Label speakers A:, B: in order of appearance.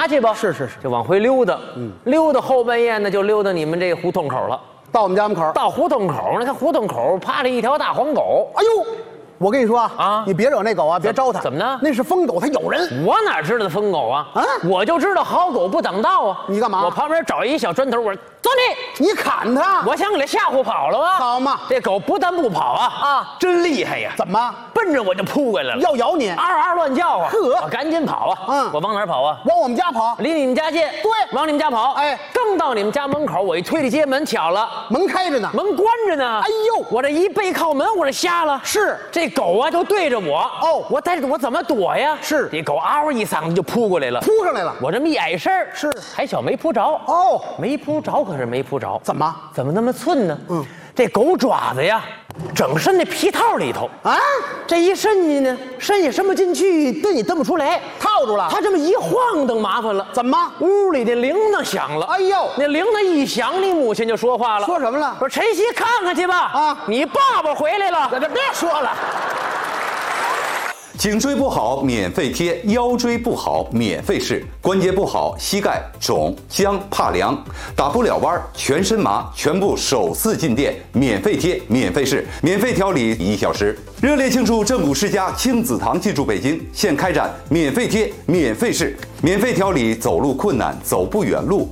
A: 拿去吧。
B: 是，
A: 就往回溜达。溜达后半夜呢，就溜达你们这胡同口了。
B: 到我们家门口。
A: 到胡同口，那看胡同口趴着一条大黄狗。
B: 哎呦，我跟你说
A: 啊
B: 你别惹那狗啊，别招它。
A: 怎么呢
B: 那是疯狗，它咬人。
A: 我哪知道疯狗啊？我就知道好狗不挡道啊！
B: 你干嘛
A: 我旁边找一小砖头，我说走你！
B: 你砍它，
A: 我想给它吓唬跑了吗？
B: 好嘛？
A: 这狗不但不跑啊，真厉害呀！
B: 怎么
A: 奔着我就扑过来了，
B: 要咬你？
A: 嗷乱叫啊！
B: 呵
A: 我赶紧跑啊！我往哪儿跑啊？
B: 往我们家跑，
A: 离你们家近。
B: 对，
A: 往你们家跑。
B: 哎，
A: 刚到你们家门口，我一推这街门，巧了，
B: 门开着呢，
A: 门关着呢。
B: 哎呦，
A: 我这一背靠门，我这瞎了。
B: 是
A: 这狗啊，就对着我。
B: 哦，
A: 我怎么躲呀？
B: 是
A: 这狗嗷一嗓子就扑过来了，
B: 扑上来了。
A: 我这么一矮身儿，
B: 是
A: 还小没扑着。
B: 哦，
A: 没扑着，可是没扑着。
B: 怎么
A: 那么寸呢？这狗爪子呀，整伸那皮套里头
B: 啊，
A: 这一伸进去呢，伸也伸不进去，蹬也蹬不出来，
B: 套住了。
A: 它这么一晃蹬麻烦了。
B: 怎么？
A: 屋里的铃铛响了。
B: 哎呦，
A: 那铃铛一响，你母亲就说话了。
B: 说什么了？
A: 说晨曦看看去吧。
B: 啊，
A: 你爸爸回来了。
B: 别说了。
C: 颈椎不好免费贴，腰椎不好免费试，关节不好膝盖肿僵怕凉，打不了弯全身麻，全部首次进店，免费贴免费试，免费调理1小时。热烈庆祝正骨世家亲子堂进驻北京，现开展免费贴免费试，免费调理走路困难走不远路